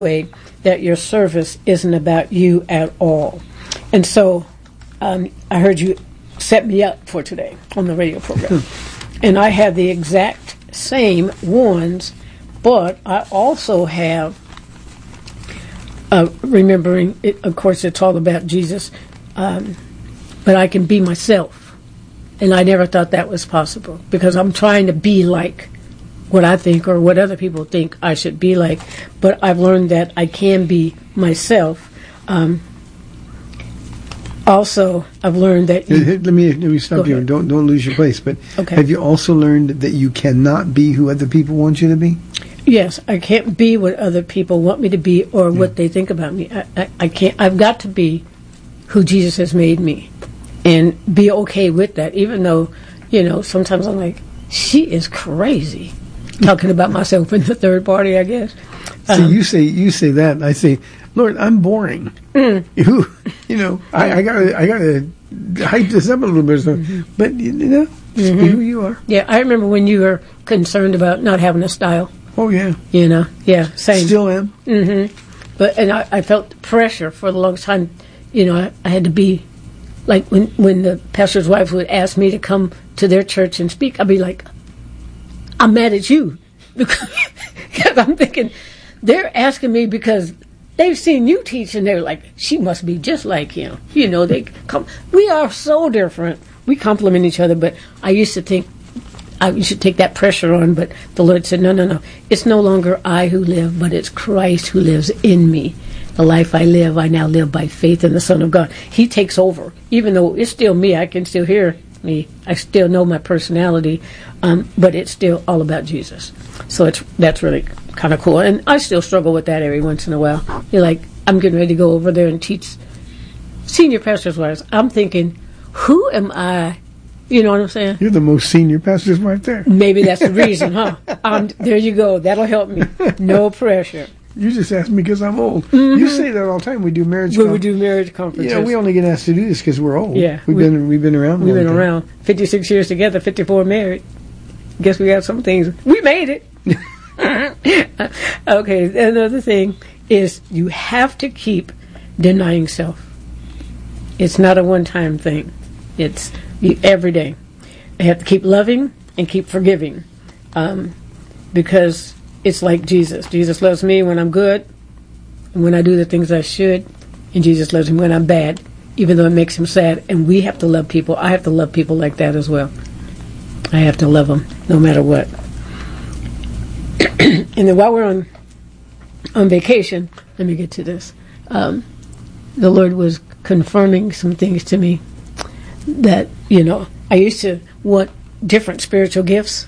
way that your service isn't about you at all. And so I heard you set me up for today on the radio program. And I have the exact same ones, but I also have, remembering, it, of course, it's all about Jesus, but I can be myself. And I never thought that was possible because I'm trying to be like what I think or what other people think I should be like. But I've learned that I can be myself. Also, I've learned that... Let me stop you. Don't lose your place. But okay. Have you also learned that you cannot be who other people want you to be? Yes, I can't be what other people want me to be or what they think about me. I can't. I've got to be who Jesus has made me and be okay with that, even though, sometimes I'm like, she is crazy. Talking about myself in the third party, I guess. So you say that, I say, Lord, I'm boring. I gotta hype this up a little bit, but be who you are. Yeah, I remember when you were concerned about not having a style. Oh yeah, same. Still am. But I felt pressure for a long time. I had to be like when the pastor's wife would ask me to come to their church and speak, I'd be like, I'm mad at you because I'm thinking they're asking me because they've seen you teach and they're like, she must be just like him. They come. We are so different. We complement each other, but I used to think I should take that pressure on, but the Lord said, no. It's no longer I who live, but it's Christ who lives in me. The life I live, I now live by faith in the Son of God. He takes over. Even though it's still me, I can still hear me. I still know my personality, but it's still all about Jesus. So that's really kind of cool. And I still struggle with that every once in a while. You're like, I'm getting ready to go over there and teach senior pastors' wives. I'm thinking, who am I? You know what I'm saying? You're the most senior pastor's wife there. Maybe that's the reason, huh? There you go. That'll help me. No pressure. You just asked me because I'm old. You say that all the time. We do marriage. We do marriage conferences. Yeah, we only get asked to do this because we're old. Yeah, we've been around. We've been around 56 years together, 54 married. Guess we got some things. We made it. Okay, another thing is you have to keep denying self. It's not a one-time thing. It's every day. I have to keep loving and keep forgiving, because it's like Jesus. Jesus loves me when I'm good and when I do the things I should, and Jesus loves me when I'm bad, even though it makes him sad. And we have to love people. I have to love people like that as well. I have to love them no matter what. And then while we're on vacation, let me get to this. The Lord was confirming some things to me that, I used to want different spiritual gifts,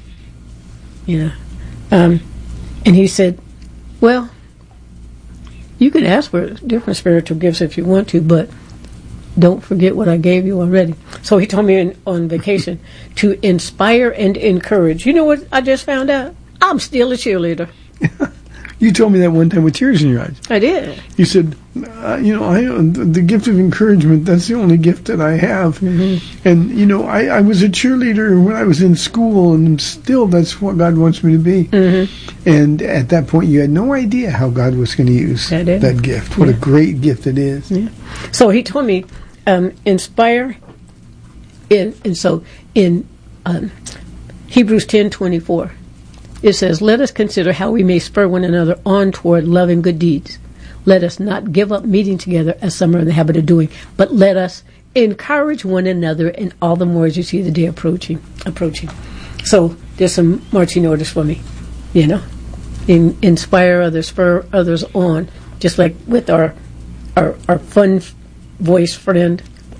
and he said, well, you can ask for different spiritual gifts if you want to, but don't forget what I gave you already. So he told me on vacation to inspire and encourage. You know what I just found out? I'm still a cheerleader. You told me that one time with tears in your eyes. I did. You said, the gift of encouragement, that's the only gift that I have. Mm-hmm. And, I was a cheerleader when I was in school, and still that's what God wants me to be. Mm-hmm. And at that point, you had no idea how God was going to use that gift. What a great gift it is. Yeah. So he told me, inspire, and so in Hebrews 10:24, it says, let us consider how we may spur one another on toward love and good deeds. Let us not give up meeting together as some are in the habit of doing, but let us encourage one another, and all the more as you see the day approaching. So there's some marching orders for me, inspire others, spur others on, just like with our fun voice friend.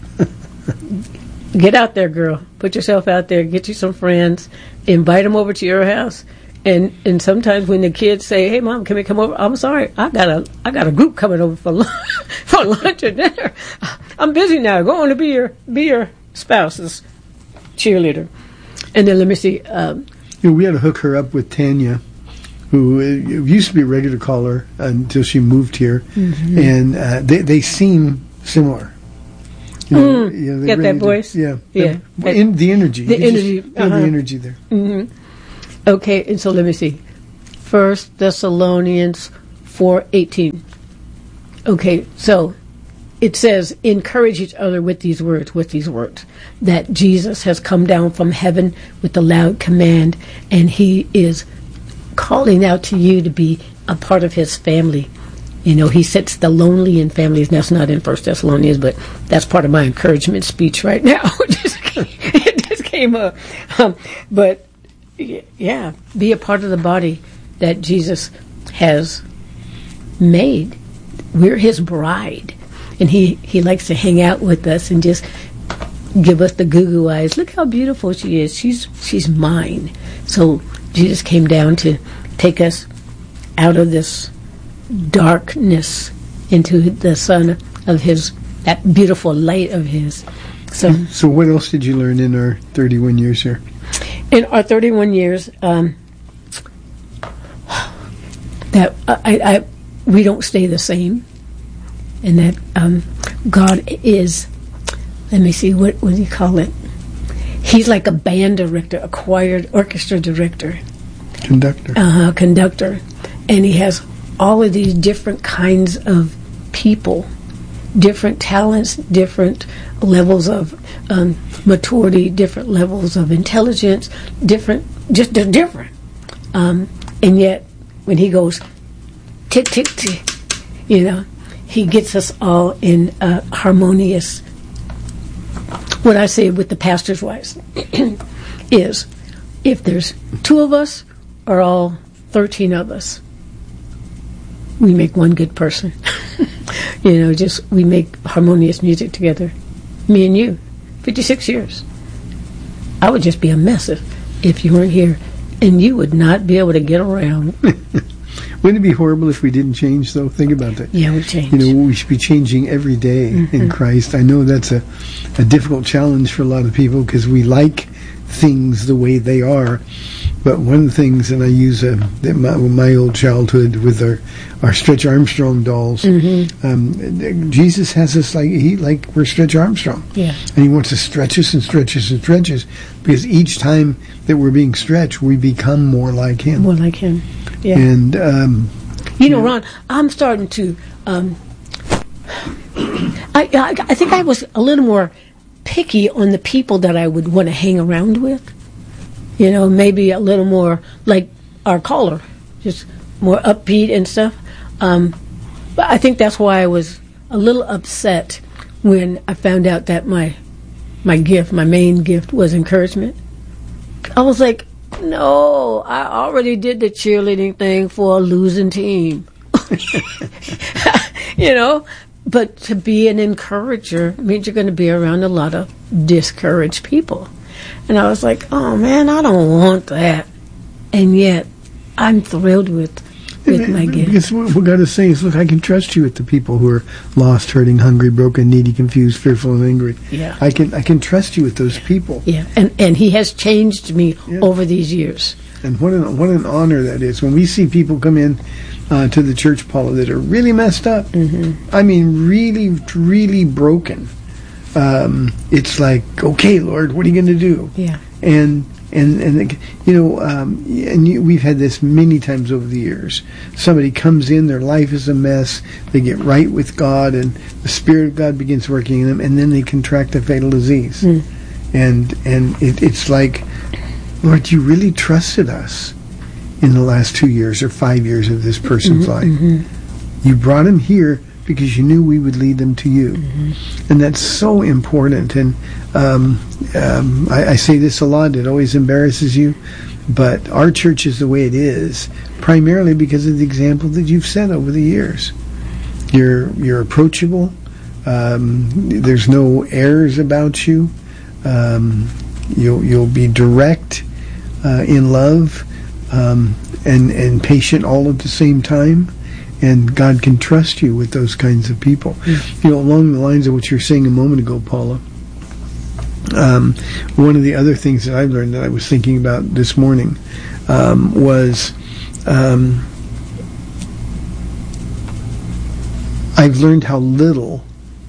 Get out there, girl. Put yourself out there. Get you some friends. Invite them over to your house. And sometimes when the kids say, "Hey, Mom, can we come over?" I'm sorry, I got a group coming over for lunch or dinner. I'm busy now. Go on to be your spouse's cheerleader. And then let me see. We had to hook her up with Tanya, who used to be a regular caller until she moved here, and they seem similar. Get really that voice? Yeah. Yeah. The energy. The energy. The energy there. Mm-hmm. Okay, and so let me see. 1 Thessalonians 4:18. Okay, so it says, encourage each other with these words, that Jesus has come down from heaven with a loud command, and he is calling out to you to be a part of his family. You know, he sets the lonely in families. That's not in 1 Thessalonians, but that's part of my encouragement speech right now. It just came up. But, yeah, be a part of the body that Jesus has made. We're his bride. And he likes to hang out with us and just give us the goo-goo eyes. Look how beautiful she is. She's mine. So Jesus came down to take us out of this darkness into the sun of his, that beautiful light of his. So what else did you learn in our 31 years here? In our 31 years, that we don't stay the same, and that God is, let me see, what do you call it? He's like a band director, a choir orchestra director. Conductor. And he has all of these different kinds of people, different talents, different levels of maturity, different levels of intelligence, they're different. And yet, when he goes, tick, tick, tick, you know, he gets us all in a harmonious, what I say with the pastor's wives is, if there's 2 of us or all 13 of us, we make one good person. You know, just we make harmonious music together. Me and you, 56 years. I would just be a mess if you weren't here, and you would not be able to get around. Wouldn't it be horrible if we didn't change, though? Think about that. Yeah, we change. You know, we should be changing every day in Christ. I know that's a difficult challenge for a lot of people because we like things the way they are. But one of the things, and I use my old childhood with our Stretch Armstrong dolls. Jesus has us like we're Stretch Armstrong. Yeah. And he wants to stretch us and stretch us and stretch us, because each time that we're being stretched, we become more like him. More like him. Yeah. And you know, Ron, I'm starting to. I think I was a little more picky on the people that I would want to hang around with. You know, maybe a little more like our caller, just more upbeat and stuff. But I think that's why I was a little upset when I found out that my main gift was encouragement. I was like, no, I already did the cheerleading thing for a losing team. You know, but to be an encourager means you're going to be around a lot of discouraged people. And I was like, oh man, I don't want that. And yet, I'm thrilled with my gift. Because what God is saying is, look, I can trust you with the people who are lost, hurting, hungry, broken, needy, confused, fearful, and angry. Yeah. I can trust you with those people. Yeah, and He has changed me over these years. And what an honor that is when we see people come in to the church, Paula, that are really messed up. I mean, really, really broken. It's like, okay, Lord, what are you going to do? Yeah. And you know, we've had this many times over the years. Somebody comes in, their life is a mess. They get right with God, and the Spirit of God begins working in them, and then they contract a fatal disease. And it's like, Lord, you really trusted us in the last 2 years or 5 years of this person's life. You brought him here because you knew we would lead them to you. And that's so important. And I say this a lot, it always embarrasses you, but our church is the way it is primarily because of the example that you've set over the years. You're approachable. There's no airs about you. You'll be direct in love and patient all at the same time. And God can trust you with those kinds of people. You know, along the lines of what you were saying a moment ago, Paula, one of the other things that I've learned that I was thinking about this morning was I've learned how little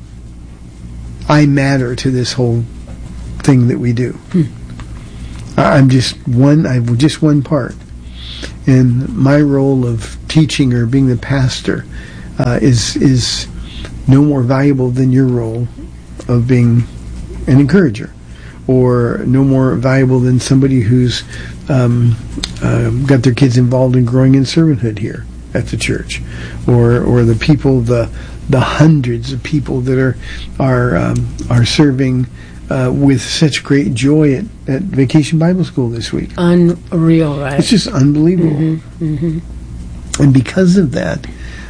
I matter to this whole thing that we do. I'm just one part. And my role of teaching or being the pastor is no more valuable than your role of being an encourager, or no more valuable than somebody who's got their kids involved in growing in servanthood here at the church, or the people, the hundreds of people that are serving with such great joy at Vacation Bible School this week. Unreal, right? It's just unbelievable. Mm-hmm, mm-hmm. And because of that,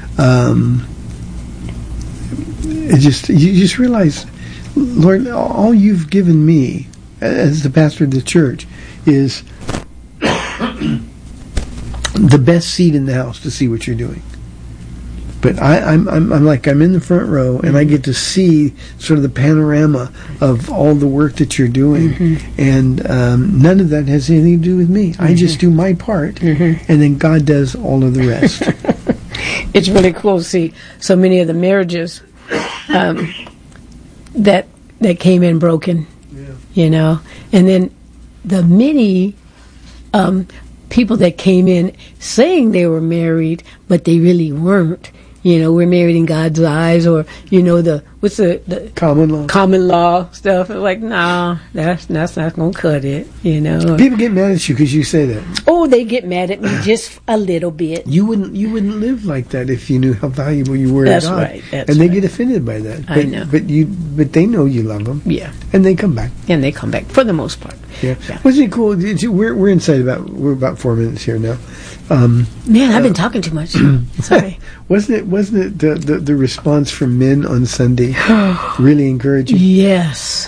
you just realize, Lord, all you've given me as the pastor of the church is the best seat in the house to see what you're doing. But I'm in the front row, and I get to see sort of the panorama of all the work that you're doing, mm-hmm. and none of that has anything to do with me. Mm-hmm. I just do my part, mm-hmm. and then God does all of the rest. It's really cool to see so many of the marriages that came in broken, yeah. And then the many people that came in saying they were married, but they really weren't. We're married in God's eyes, or what's the common law stuff. It's like, nah, that's not gonna cut it. People get mad at you because you say that. Oh, they get mad at me just a little bit. You wouldn't live like that if you knew how valuable you were to God. Right. That's and they right. get offended by that. I know. But they know you love them. Yeah. And they come back. And they come back for the most part. Yeah. Wasn't it cool? We're inside we're about 4 minutes here now. Man, I've been talking too much. Sorry. Wasn't it the response from men on Sunday really encouraging? Yes.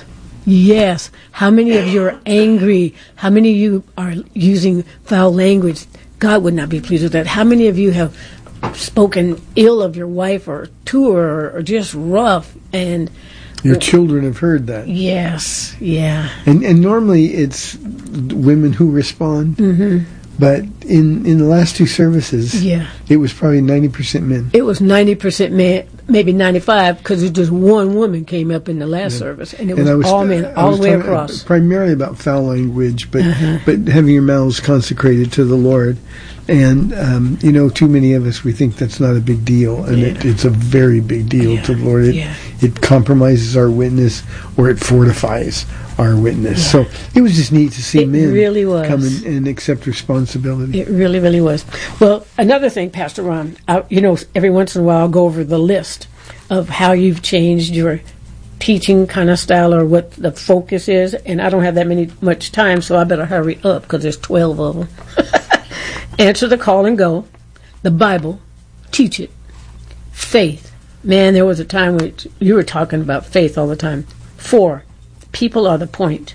How many of you are angry? How many of you are using foul language? God would not be pleased with that. How many of you have spoken ill of your wife or to her, or just rough? And your children have heard that. Yes. Yeah. And normally it's women who respond. Mm-hmm. But in the last two services, it was probably 90% men. It was 90% men, maybe 95, because just one woman came up in the last service, and it was all men, all the way across. Primarily about foul language, but having your mouths consecrated to the Lord. And, too many of us, we think that's not a big deal, and it's a very big deal to the Lord. It compromises our witness, or it fortifies our witness. Yeah. So it was just neat to see men come and accept responsibility. It really, really was. Well, another thing, Pastor Ron, every once in a while I'll go over the list of how you've changed your teaching kind of style, or what the focus is, and I don't have that much time, so I better hurry up because there's 12 of them. Answer the call and go. The Bible. Teach it. Faith. Man, there was a time when you were talking about faith all the time. 4. People are the point.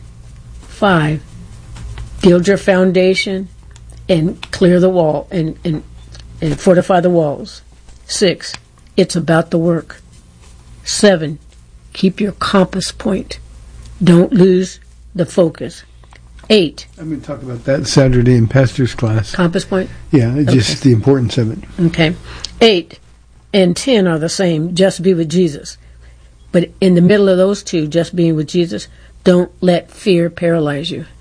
5. Build your foundation and clear the wall and fortify the walls. 6. It's about the work. 7. Keep your compass point. Don't lose the focus. 8. I'm going to talk about that Saturday in pastor's class. Compass point? Yeah, just the importance of it. Okay. 8 and 10 are the same. Just be with Jesus. But in the middle of those two, just being with Jesus, don't let fear paralyze you.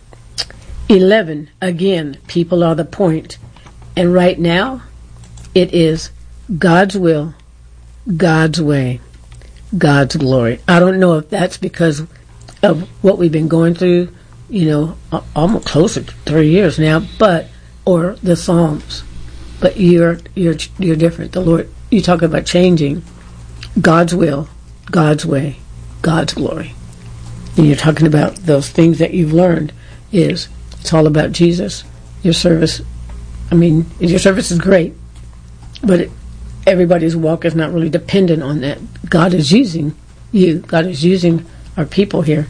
11, again, people are the point. And right now, it is God's will, God's way, God's glory. I don't know if that's because of what we've been going through, almost closer to 3 years now, or the Psalms. But you're different. The Lord, you talk about changing God's will, God's way, God's glory. And you're talking about those things that you've learned it's all about Jesus. Your service, your service is great, but everybody's walk is not really dependent on that. God is using you. God is using our people here.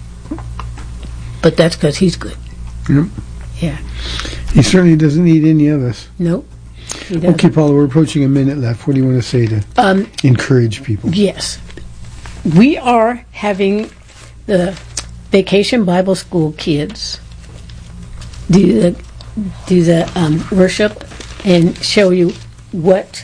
But that's because He's good. Yep. Yeah. He certainly doesn't need any of us. Nope. Okay, Paula, we're approaching a minute left. What do you want to say to encourage people? Yes. We are having the Vacation Bible School kids do the worship and show you what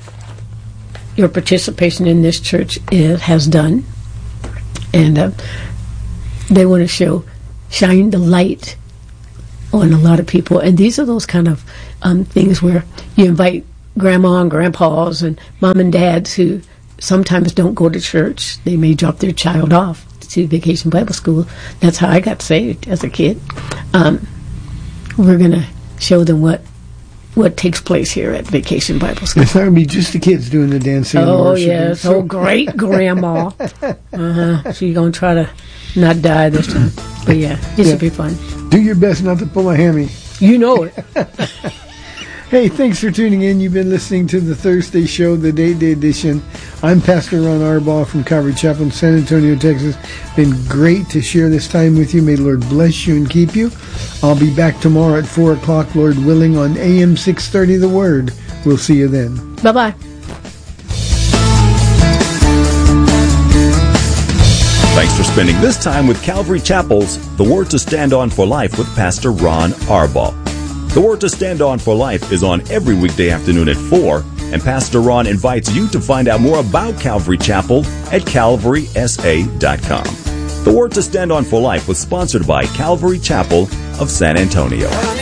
your participation in this church has done. And they want to shine the light on a lot of people. And these are those kind of things where you invite grandma and grandpas and mom and dads who sometimes don't go to church. They may drop their child off to Vacation Bible School. That's how I got saved as a kid. We're going to show them what takes place here at Vacation Bible School. It's not going to be just the kids doing the dancing. Oh, and yes. So. Oh, great grandma. She's going to try to not die this time. But, yeah, it should be fun. Do your best not to pull a hammy. You know it. Hey, thanks for tuning in. You've been listening to the Thursday show, the Day edition. I'm Pastor Ron Arbaugh from Calvary Chapel in San Antonio, Texas. Been great to share this time with you. May the Lord bless you and keep you. I'll be back tomorrow at 4 o'clock, Lord willing, on AM 630 The Word. We'll see you then. Bye-bye. Thanks for spending this time with Calvary Chapel's The Word to Stand On for Life with Pastor Ron Arbaugh. The Word to Stand On for Life is on every weekday afternoon at 4, and Pastor Ron invites you to find out more about Calvary Chapel at calvarysa.com. The Word to Stand On for Life was sponsored by Calvary Chapel of San Antonio.